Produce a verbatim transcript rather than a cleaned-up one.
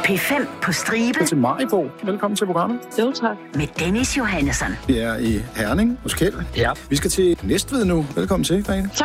P fem på stribe. Til Maribo. Velkommen til programmet. Jo, tak. Med Dennis Johannesson. Vi er i Herning hos Kjeld. Ja. Vi skal til Næstved nu. Velkommen til, Grete.